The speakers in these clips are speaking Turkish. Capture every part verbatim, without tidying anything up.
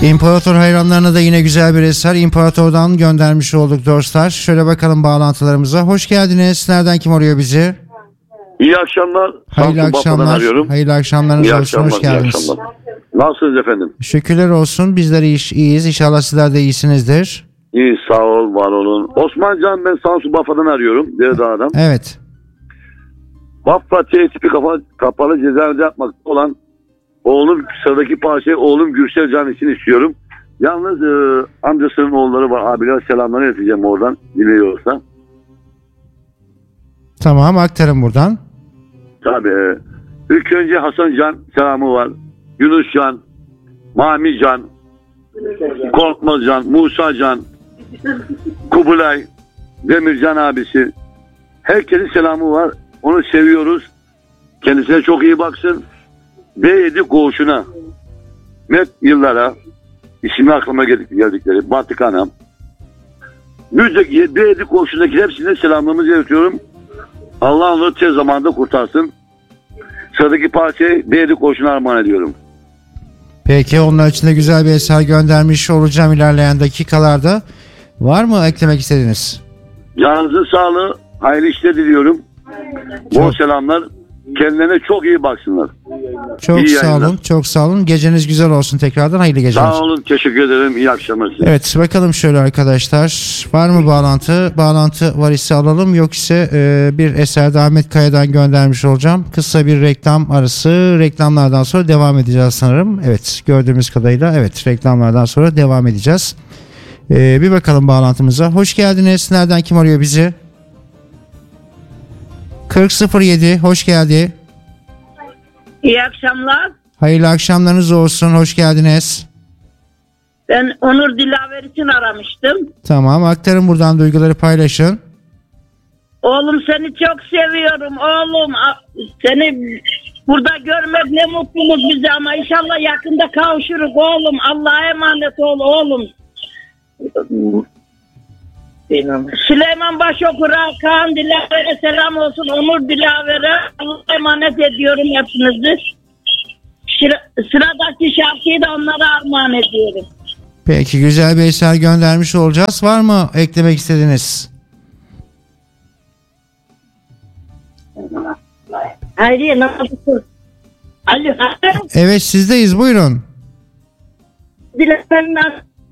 İmparator hayranlarına da yine güzel bir eser İmparator'dan göndermiş olduk dostlar. Şöyle bakalım bağlantılarımıza. Hoş geldiniz. Nereden kim arıyor bizi? İyi akşamlar. Hayırlı akşamlar. Arıyorum. Hayırlı akşamlarınız iyi olsun. Akşamlar, hoş geldiniz. Nasılsınız efendim? Şükürler olsun. Bizler iyiyiz. iyiyiz. İnşallah sizler de iyisinizdir. İyi, sağ ol, var olun. Osmancan, ben Samsun Bafra'dan arıyorum. Deredağ'dan. Evet. Bafra T tipi kafa, kapalı cezaevinde yapmakta olan oğlum, sıradaki parçayı oğlum Gürsel Can için istiyorum. Yalnız e, amcasının oğulları var. Abiler selamlarını ileteceğim oradan. Dinliyorsa. Tamam, aktarın buradan. Tabii. E, ilk önce Hasan Can selamı var. Yunus Can, Mami Can, Korkmaz Can, Musa Can, Kubilay, Demircan abisi. Herkesin selamı var. Onu seviyoruz. Kendisine çok iyi baksın. B yedi koğuşuna, Met yıllara, ismi aklıma geldikleri, Batık Anam. Müzdeki B yedi koğuşundaki hepsine selamlarımızı iletiyorum. Allah onu tez zamanda kurtarsın. Sıradaki parçayı B yedi koğuşuna armağan ediyorum. Peki, onlar için de güzel bir eser göndermiş olacağım ilerleyen dakikalarda. Var mı eklemek istediğiniz? Canınızın sağlığı, hayırlı işler diliyorum. Çok... Bol selamlar. Kendilerine çok iyi baksınlar. Çok iyi sağ yayınlar. olun. Çok sağ olun. Geceniz güzel olsun tekrardan. Hayırlı geceler. Sağ olun. Teşekkür ederim. İyi akşamlar size. Evet, bakalım şöyle arkadaşlar. Var mı bağlantı? Bağlantı var ise alalım. Yok ise e, bir eser de Ahmet Kaya'dan göndermiş olacağım. Kısa bir reklam arası. Reklamlardan sonra devam edeceğiz sanırım. Evet, gördüğümüz kadarıyla evet, reklamlardan sonra devam edeceğiz. E, bir bakalım bağlantımıza. Hoş geldiniz. Nereden kim arıyor bizi? kırk sıfır yedi, hoş geldi. İyi akşamlar. Hayırlı akşamlarınız olsun, hoş geldiniz. Ben Onur Dilaver için aramıştım. Tamam, aktarın buradan, duyguları paylaşın. Oğlum, seni çok seviyorum oğlum. Seni burada görmek ne mutluluk bize, ama inşallah yakında kavuşuruz oğlum. Allah'a emanet ol oğlum. Süleyman Başokur'a, Kaan Dilaver'e selam olsun. Onur Dilaver'e Allah'a emanet ediyorum hepinizi. Sıradaki şarkıyı da onlara armağan ediyorum. Peki, güzel bir eser göndermiş olacağız. Var mı eklemek istediğiniz? Hayriye, ne yapıyorsun? Alo. Evet, sizdeyiz, buyurun. Dilaver'in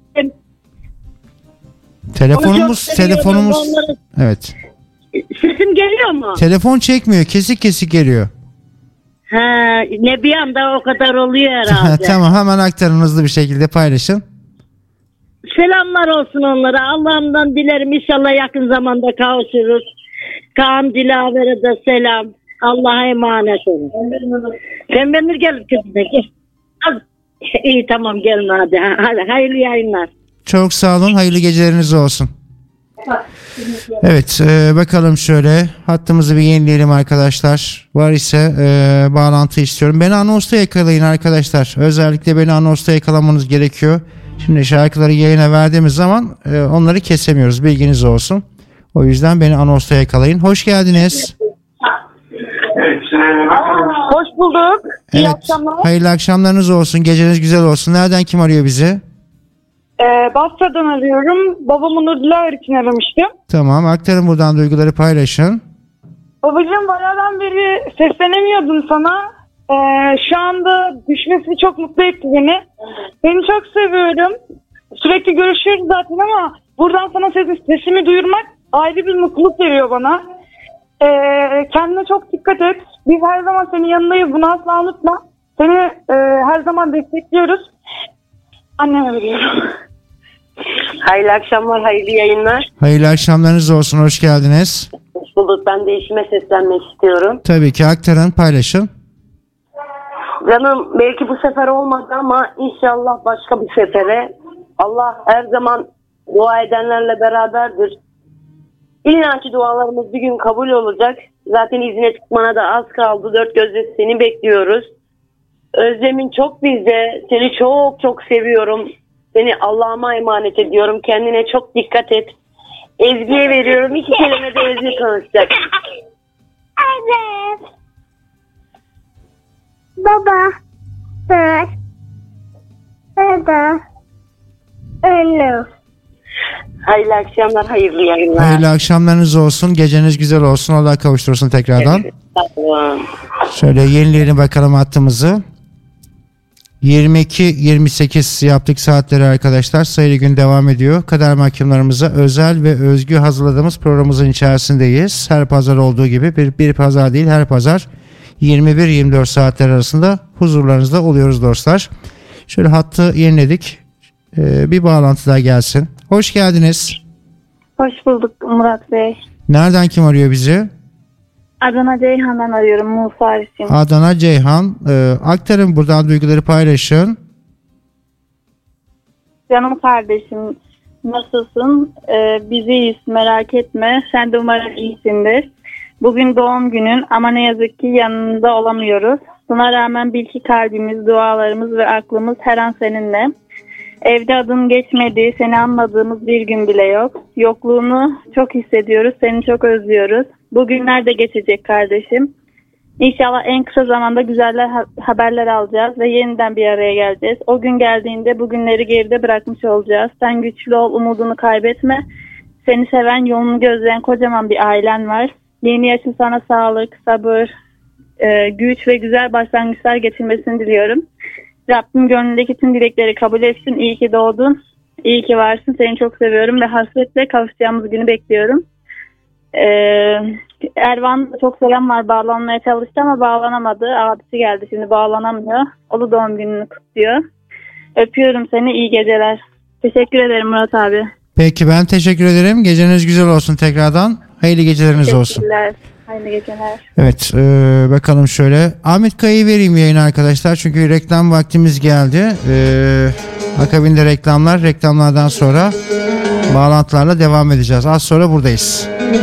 Telefonumuz, telefonumuz. Onları... Evet. Sesim geliyor mu? Telefon çekmiyor, kesik kesik geliyor. Ha, ne bir anda o kadar oluyor herhalde. Tamam, hemen aktarın, hızlı bir şekilde paylaşın. Selamlar olsun onlara. Allah'ımdan dilerim inşallah yakın zamanda kavuşuruz. Kaan Dilaver'e de selam. Allah'a emanet olun. Sen benimle gel kızım. İyi, tamam, gelin hadi. Hadi, hayırlı yayınlar. Çok sağ olun, hayırlı geceleriniz olsun. Evet, e, bakalım şöyle hattımızı bir yenileyelim arkadaşlar. Var ise e, bağlantı istiyorum. Beni anonsta yakalayın arkadaşlar. Özellikle beni anonsta yakalamanız gerekiyor. Şimdi şarkıları yayına verdiğimiz zaman e, onları kesemiyoruz, bilginiz olsun. O yüzden beni anonsta yakalayın. Hoş geldiniz. Hoş bulduk. İyi Evet, akşamlar. hayırlı akşamlarınız olsun. Geceniz güzel olsun. Nereden kim arıyor bizi? Ee, Bafra'dan arıyorum. Babam Onur Dilaver için aramıştım. Tamam, aktarın buradan, duyguları paylaşın. Babacığım, bayağıdan beri seslenemiyordum sana. Ee, şu anda düşmesi çok mutlu etti beni. Seni çok seviyorum. Sürekli görüşüyoruz zaten ama buradan sana ses, sesimi duyurmak ayrı bir mutluluk veriyor bana. Ee, kendine çok dikkat et. Biz her zaman senin yanındayız. Bunu asla unutma. Seni e, her zaman destekliyoruz. Anneme veriyorum. Hayırlı akşamlar, hayırlı yayınlar. Hayırlı akşamlarınız olsun, hoş geldiniz. Hoş bulduk. Ben de eşime seslenmek istiyorum. Tabii ki, aktarın, paylaşın. Canım, belki bu sefer olmadı ama inşallah başka bir sefere. Allah her zaman dua edenlerle beraberdir. İlla ki dualarımız bir gün kabul olacak. Zaten izine çıkmana da az kaldı. Dört gözle seni bekliyoruz. Özlemin çok bizde. Seni çok çok seviyorum. Seni Allah'ıma emanet ediyorum. Kendine çok dikkat et. Ezgi'ye veriyorum. İki kelime de Ezgi konuşacak. Evet. Baba. Evet. Dede. hayırlı olsun. Hayırlı akşamlar, hayırlı yayınlar. Hayırlı akşamlarınız olsun. Geceniz güzel olsun. Allah kavuştursun tekrardan. Evet, sağ olun. Şöyle yenileyelim bakalım hattımızı. yirmi iki yirmi sekiz yaptık saatleri arkadaşlar. Sayılı gün devam ediyor. Kader mahkumlarımıza özel ve özgü hazırladığımız programımızın içerisindeyiz. Her pazar olduğu gibi bir, bir pazar değil, her pazar yirmi bir yirmi dört saatler arasında huzurlarınızda oluyoruz dostlar. Şöyle hattı yeniledik. Ee, bir bağlantı daha gelsin. Hoş geldiniz. Hoş bulduk Murat Bey. Nereden kim arıyor bizi? Adana Ceyhan'dan arıyorum, Musa için. Adana Ceyhan. Ee, aktarın buradan, duyguları paylaşın. Canım kardeşim, nasılsın? Ee, biz iyiyiz, merak etme. Sen de umarım iyisindir. Bugün doğum günün ama ne yazık ki yanında olamıyoruz. Buna rağmen bil ki kalbimiz, dualarımız ve aklımız her an seninle. Evde adın geçmediği, seni anmadığımız bir gün bile yok. Yokluğunu çok hissediyoruz, seni çok özlüyoruz. Bugünler de geçecek kardeşim. İnşallah en kısa zamanda güzeller haberler alacağız ve yeniden bir araya geleceğiz. O gün geldiğinde bugünleri geride bırakmış olacağız. Sen güçlü ol, umudunu kaybetme. Seni seven, yolunu gözleyen kocaman bir ailen var. Yeni yaşın sana sağlık, sabır, e, güç ve güzel başlangıçlar getirmesini diliyorum. Rabbim gönlündeki tüm dilekleri kabul etsin. İyi ki doğdun, iyi ki varsın. Seni çok seviyorum ve hasretle kavuşacağımız günü bekliyorum. Ee, Ervan çok selam var, bağlanmaya çalıştı ama bağlanamadı. Abisi geldi, şimdi bağlanamıyor. O da doğum gününü kutluyor. Öpüyorum seni, iyi geceler. Teşekkür ederim Murat abi. Peki, ben teşekkür ederim. Geceniz güzel olsun tekrardan. Hayırlı geceleriniz olsun. Hayırlı geceler. Evet, e, bakalım şöyle. Ahmet Kaya'yı vereyim yayına arkadaşlar. Çünkü reklam vaktimiz geldi. E, akabinde reklamlar. Reklamlardan sonra bağlantılarla devam edeceğiz. Az sonra buradayız.